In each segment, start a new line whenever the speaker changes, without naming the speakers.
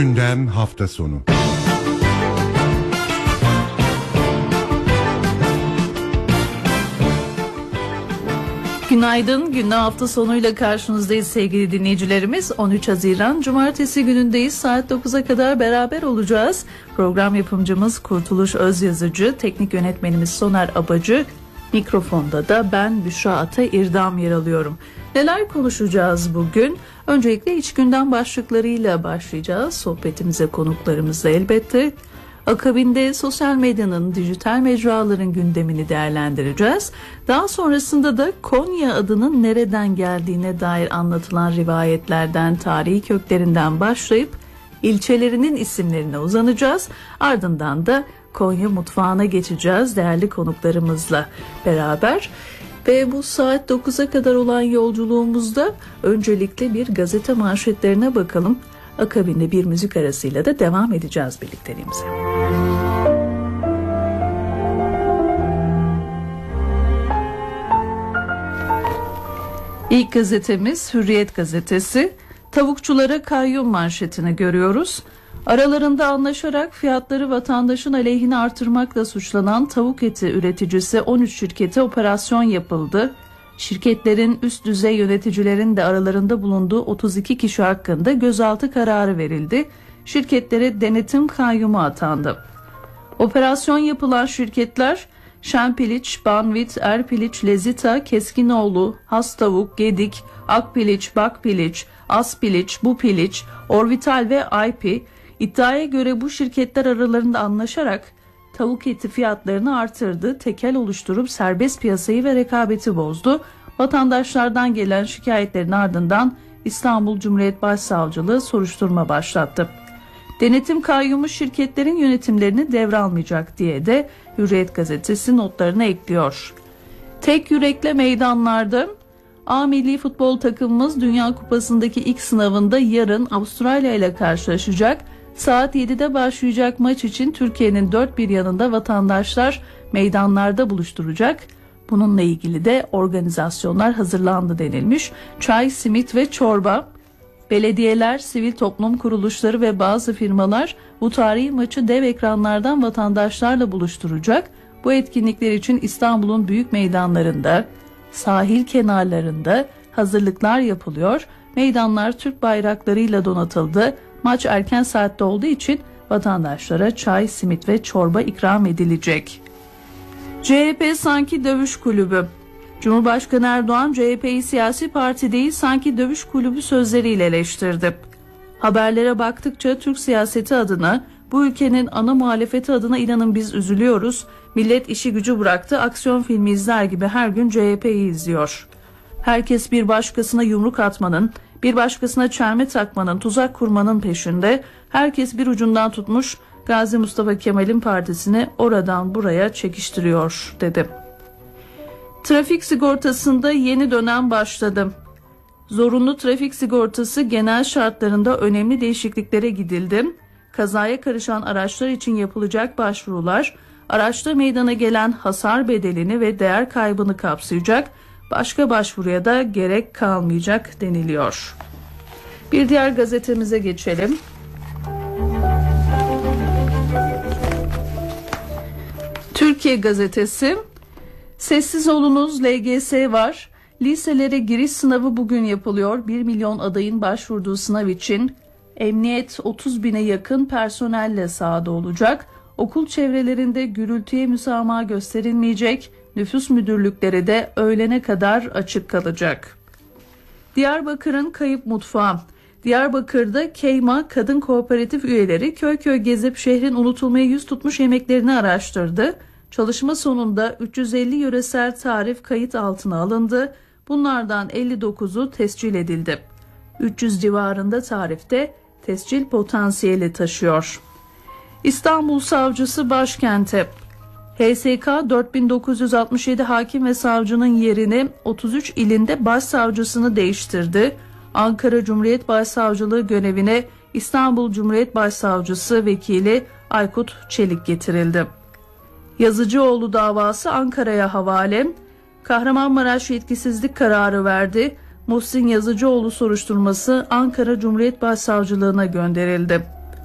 Gündem hafta sonu.
Günaydın. Gündem hafta sonuyla karşınızdayız sevgili dinleyicilerimiz. 13 Haziran Cumartesi günündeyiz. Saat 9'a kadar beraber olacağız. Program yapımcımız Kurtuluş Özyazıcı, teknik yönetmenimiz Soner Abacı, mikrofonda da ben Büşra Ata İrdam yer alıyorum. Neler konuşacağız bugün? Öncelikle iç gündem başlıklarıyla başlayacağız. Sohbetimize konuklarımızla elbette. Akabinde sosyal medyanın, dijital mecraların gündemini değerlendireceğiz. Daha sonrasında da Konya adının nereden geldiğine dair anlatılan rivayetlerden, tarihi köklerinden başlayıp ilçelerinin isimlerine uzanacağız. Ardından da Konya mutfağına geçeceğiz değerli konuklarımızla beraber. Ve bu saat 9'a kadar olan yolculuğumuzda öncelikle bir gazete manşetlerine bakalım. Akabinde bir müzik arasıyla da devam edeceğiz birlikteliğimize. İlk gazetemiz Hürriyet gazetesi. Tavukçulara kayyum manşetini görüyoruz. Aralarında anlaşarak fiyatları vatandaşın aleyhine artırmakla suçlanan tavuk eti üreticisi 13 şirkete operasyon yapıldı. Şirketlerin üst düzey yöneticilerin de aralarında bulunduğu 32 kişi hakkında gözaltı kararı verildi. Şirketlere denetim kayyumu atandı. Operasyon yapılan şirketler Şenpiliç, Banvit, Erpiliç, Lezita, Keskinoğlu, Hastavuk, Gedik, Akpiliç, Bakpiliç, Aspiliç, Bupiliç, Orvital ve Aypi. İddiaya göre bu şirketler aralarında anlaşarak tavuk eti fiyatlarını artırdı, tekel oluşturup serbest piyasayı ve rekabeti bozdu. Vatandaşlardan gelen şikayetlerin ardından İstanbul Cumhuriyet Başsavcılığı soruşturma başlattı. Denetim kayyumu şirketlerin yönetimlerini devralmayacak diye de Hürriyet gazetesi notlarına ekliyor. Tek yürekle meydanlarda A milli futbol takımımız Dünya Kupası'ndaki ilk sınavında yarın Avustralya ile karşılaşacak. Saat 7'de başlayacak maç için Türkiye'nin dört bir yanında vatandaşlar meydanlarda buluşturacak. Bununla ilgili de organizasyonlar hazırlandı denilmiş. Çay, simit ve çorba. Belediyeler, sivil toplum kuruluşları ve bazı firmalar bu tarihi maçı dev ekranlardan vatandaşlarla buluşturacak. Bu etkinlikler için İstanbul'un büyük meydanlarında, sahil kenarlarında hazırlıklar yapılıyor. Meydanlar Türk bayraklarıyla donatıldı. Maç erken saatte olduğu için vatandaşlara çay, simit ve çorba ikram edilecek. CHP sanki dövüş kulübü. Cumhurbaşkanı Erdoğan CHP'yi siyasi parti değil sanki dövüş kulübü sözleriyle eleştirdi. Haberlere baktıkça Türk siyaseti adına, bu ülkenin ana muhalefeti adına inanın biz üzülüyoruz. Millet işi gücü bıraktı, aksiyon filmi izler gibi her gün CHP'yi izliyor. Herkes bir başkasına yumruk atmanın, bir başkasına çelme takmanın, tuzak kurmanın peşinde. Herkes bir ucundan tutmuş Gazi Mustafa Kemal'in partisini oradan buraya çekiştiriyor dedi. Trafik sigortasında yeni dönem başladı. Zorunlu trafik sigortası genel şartlarında önemli değişikliklere gidildi. Kazaya karışan araçlar için yapılacak başvurular, araçta meydana gelen hasar bedelini ve değer kaybını kapsayacak. Başka başvuruya da gerek kalmayacak deniliyor. Bir diğer gazetemize geçelim. Türkiye gazetesi. Sessiz olunuz, LGS var. Liselere giriş sınavı bugün yapılıyor. 1 milyon adayın başvurduğu sınav için emniyet 30 bine yakın personelle sahada olacak. Okul çevrelerinde gürültüye müsamaha gösterilmeyecek. Nüfus müdürlükleri de öğlene kadar açık kalacak. Diyarbakır'ın kayıp mutfağı. Diyarbakır'da Keyma Kadın Kooperatif üyeleri köy köy gezip şehrin unutulmaya yüz tutmuş yemeklerini araştırdı. Çalışma sonunda 350 yöresel tarif kayıt altına alındı. Bunlardan 59'u tescil edildi. 300 civarında tarifte tescil potansiyeli taşıyor. İstanbul Savcısı başkente. HSK 4967 hakim ve savcının yerini 33 ilinde başsavcısını değiştirdi. Ankara Cumhuriyet Başsavcılığı görevine İstanbul Cumhuriyet Başsavcısı Vekili Aykut Çelik getirildi. Yazıcıoğlu davası Ankara'ya havale. Kahramanmaraş yetkisizlik kararı verdi. Muhsin Yazıcıoğlu soruşturması Ankara Cumhuriyet Başsavcılığına gönderildi.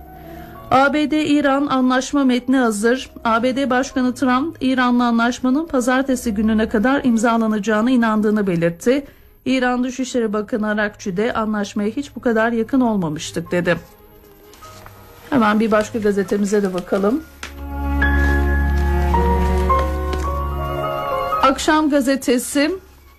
ABD-İran anlaşma metni hazır. ABD Başkanı Trump, İran'la anlaşmanın pazartesi gününe kadar imzalanacağına inandığını belirtti. İran Dışişleri Bakanı Arakçi de anlaşmaya hiç bu kadar yakın olmamıştık dedi. Hemen bir başka gazetemize de bakalım. Akşam gazetesi,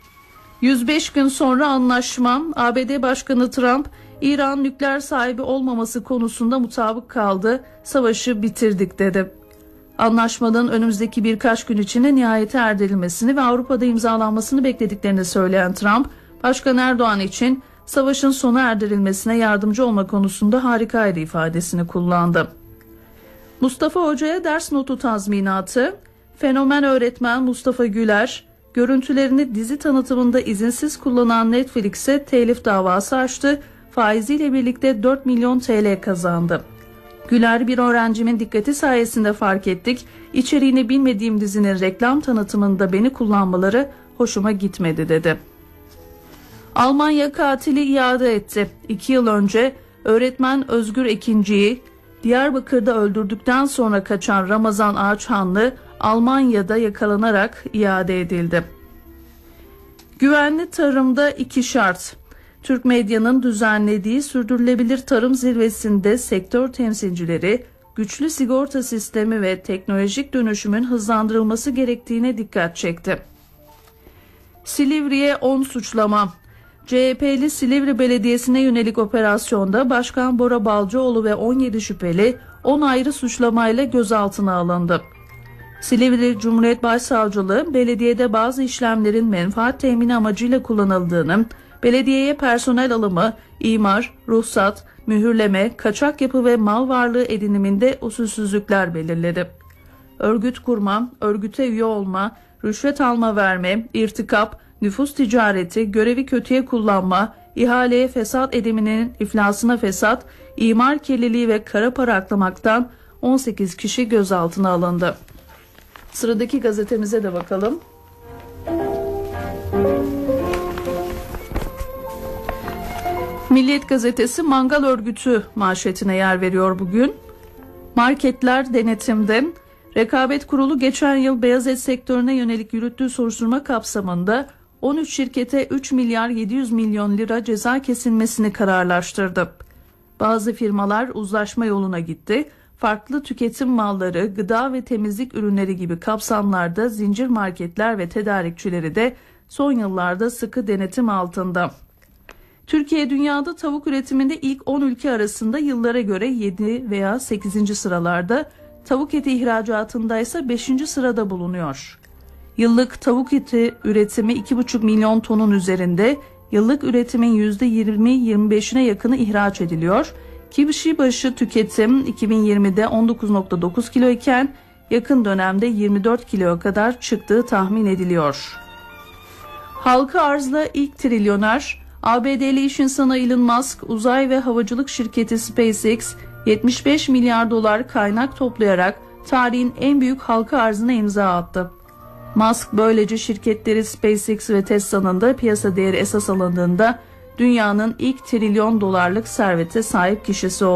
105 gün sonra anlaşma. ABD Başkanı Trump, İran nükleer sahibi olmaması konusunda mutabık kaldı. Savaşı bitirdik dedi. Anlaşmanın önümüzdeki birkaç gün içinde nihayete erdirilmesini ve Avrupa'da imzalanmasını beklediklerini söyleyen Trump, Başkan Erdoğan için savaşın sona erdirilmesine yardımcı olma konusunda harikaydı ifadesini kullandı. Mustafa Hoca'ya ders notu tazminatı. Fenomen öğretmen Mustafa Güler, görüntülerini dizi tanıtımında izinsiz kullanan Netflix'e telif davası açtı. Faiziyle birlikte 4 milyon TL kazandı. Güler, bir öğrencimin dikkati sayesinde fark ettik. İçeriğini bilmediğim dizinin reklam tanıtımında beni kullanmaları hoşuma gitmedi dedi. Almanya katili iade etti. 2 yıl önce öğretmen Özgür Ekinci'yi Diyarbakır'da öldürdükten sonra kaçan Ramazan Ağaçhanlı Almanya'da yakalanarak iade edildi. Güvenli tarımda 2 şart. Türk medyanın düzenlediği Sürdürülebilir Tarım Zirvesi'nde sektör temsilcileri güçlü sigorta sistemi ve teknolojik dönüşümün hızlandırılması gerektiğine dikkat çekti. Silivri'ye 10 suçlama. CHP'li Silivri Belediyesi'ne yönelik operasyonda Başkan Bora Balcıoğlu ve 17 şüpheli 10 ayrı suçlamayla gözaltına alındı. Silivri Cumhuriyet Başsavcılığı, belediyede bazı işlemlerin menfaat temini amacıyla kullanıldığını, belediyeye personel alımı, imar, ruhsat, mühürleme, kaçak yapı ve mal varlığı ediniminde usulsüzlükler belirledi. Örgüt kurma, örgüte üye olma, rüşvet alma verme, irtikap, nüfus ticareti, görevi kötüye kullanma, ihaleye fesat ediminin iflasına fesat, imar kirliliği ve kara para aklamaktan 18 kişi gözaltına alındı. Sıradaki gazetemize de bakalım. Milliyet gazetesi mangal örgütü manşetine yer veriyor bugün. Marketler denetimde. Rekabet Kurulu geçen yıl beyaz et sektörüne yönelik yürüttüğü soruşturma kapsamında 13 şirkete 3 milyar 700 milyon lira ceza kesilmesini kararlaştırdı. Bazı firmalar uzlaşma yoluna gitti. Farklı tüketim malları, gıda ve temizlik ürünleri gibi kapsamlarda zincir marketler ve tedarikçileri de son yıllarda sıkı denetim altında. Türkiye dünyada tavuk üretiminde ilk 10 ülke arasında, yıllara göre 7 veya 8. sıralarda, tavuk eti ihracatında ise 5. sırada bulunuyor. Yıllık tavuk eti üretimi 2,5 milyon tonun üzerinde, yıllık üretimin %20-25'ine yakını ihraç ediliyor. Kişi başı tüketim 2020'de 19,9 kilo iken yakın dönemde 24 kiloya kadar çıktığı tahmin ediliyor. Halka arzla ilk trilyoner, ABD'li iş insanı Elon Musk, uzay ve havacılık şirketi SpaceX 75 milyar dolar kaynak toplayarak tarihin en büyük halka arzına imza attı. Musk böylece şirketleri SpaceX ve Tesla'nın da piyasa değeri esas alındığında dünyanın ilk trilyon dolarlık servete sahip kişisi oldu.